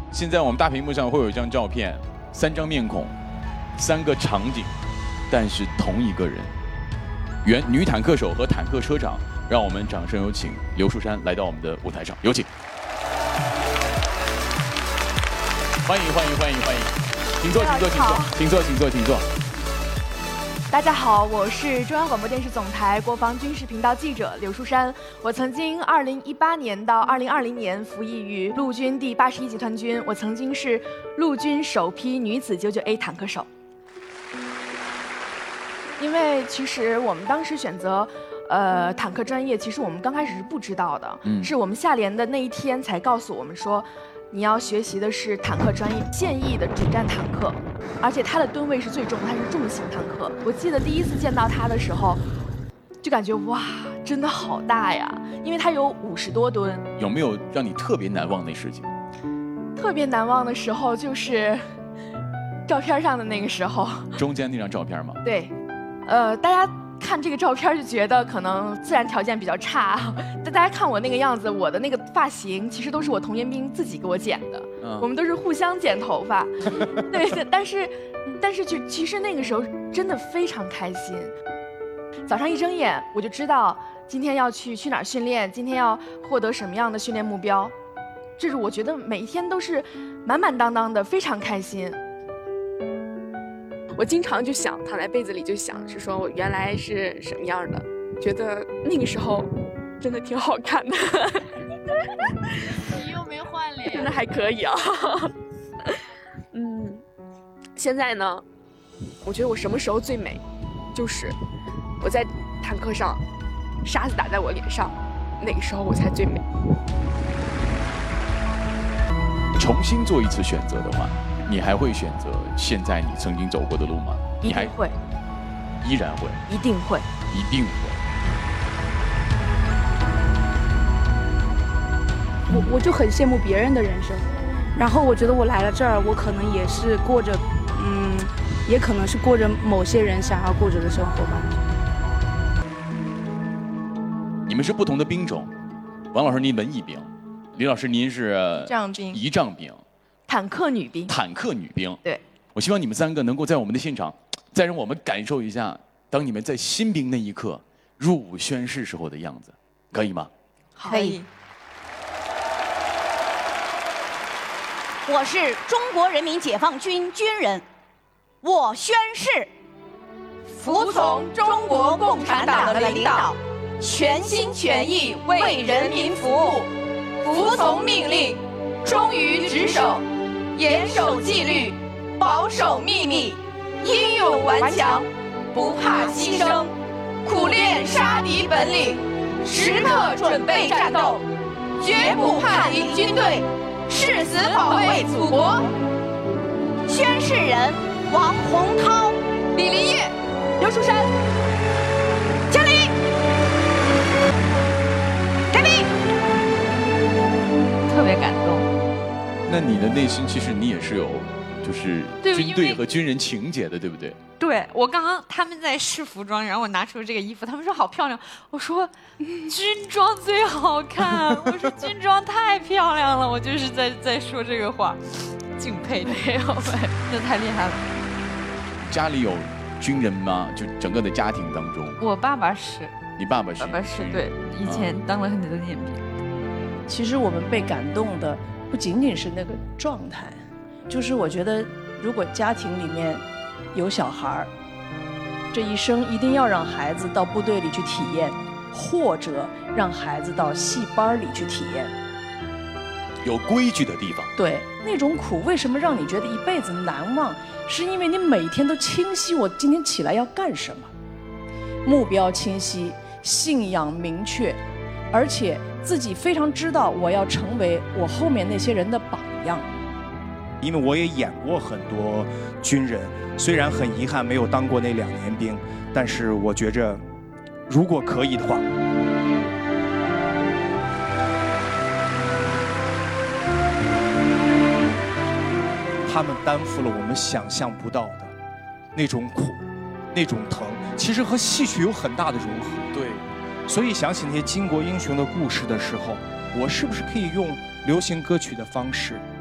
现在我们大屏幕上会有一张照片，3张面孔，3个场景，但是同一个人。原女坦克手和坦克车长，让我们掌声有请刘树珊来到我们的舞台上，有请。欢迎，请坐，请坐。 大家好，我是中央广播电视总台国防军事频道记者刘树珊。我曾经2018年到2020年服役于陆军第81集团军，我曾经是陆军首批女子99A 坦克手。因为其实我们当时选择坦克专业，其实我们刚开始是不知道的，是我们下连的那一天才告诉我们说，你要学习的是坦克专业，现役的主战坦克，而且它的吨位是最重的，它是重型坦克。我记得第一次见到它的时候，就感觉哇，真的好大呀，因为它有50多吨。 有没有让你特别难忘的事情？ 特别难忘的时候就是照片上的那个时候。 中间那张照片吗？ 对，大家看这个照片就觉得可能自然条件比较差，但大家看我那个样子，我的那个发型其实都是我童颜兵自己给我剪的，我们都是互相剪头发。对，但是就其实那个时候真的非常开心。早上一睁眼我就知道今天要去哪儿训练，今天要获得什么样的训练目标，这是我觉得每一天都是满满当当的，非常开心。我经常就想躺在被子里就想，是说我原来是什么样的，觉得那个时候真的挺好看的。 你又没换脸， 真的还可以啊。现在呢，我觉得我什么时候最美，就是我在坦克上，沙子打在我脸上，那个时候我才最美。 重新做一次选择的话，你还会选择现在你曾经走过的路吗？ 一定会， 依然会， 一定会， 一定会。 我就很羡慕别人的人生，然后我觉得我来了这儿，我可能也是过着，也可能是过着某些人想要过着的生活吧。 你们是不同的兵种，王老师您文艺兵，李老师您是仪仗兵。 坦克女兵， 坦克女兵。 对， 我希望你们3个能够在我们的现场，再让我们感受一下，当你们在新兵那一刻入伍宣誓时候的样子，可以吗？ 可以。 我是中国人民解放军军人，我宣誓服从中国共产党的领导，全心全意为人民服务，服从命令，忠于职守，严守纪律，保守秘密，英勇顽强，不怕牺牲，苦练杀敌本领，时刻准备战斗，绝不叛离军队，誓死保卫祖国。 宣誓人王洪涛、 李林业、 刘树珊。 敬礼！给礼！ 特别感动。 那你的内心其实你也是有，就是军队和军人情节的，对不对？ 对，我刚刚他们在试服装，然后我拿出这个衣服，他们说好漂亮，我说军装最好看，我说军装太漂亮了，我就是在说这个话，敬佩的，那太厉害了。 家里有军人吗？就整个的家庭当中？ 我爸爸是。 你爸爸是？ 爸爸是，对，以前当了很多年兵。 其实我们被感动的不仅仅是那个状态，就是我觉得如果家庭里面有小孩儿，这一生一定要让孩子到部队里去体验，或者让孩子到戏班里去体验有规矩的地方。 对，那种苦为什么让你觉得一辈子难忘？是因为你每天都清晰，我今天起来要干什么，目标清晰，信仰明确，而且自己非常知道我要成为我后面那些人的榜样。 因为我也演过很多军人，虽然很遗憾没有当过那2年兵，但是我觉着如果可以的话，他们担负了我们想象不到的那种苦，那种疼，其实和戏曲有很大的融合。 对， 所以想起那些巾帼英雄的故事的时候，我是不是可以用流行歌曲的方式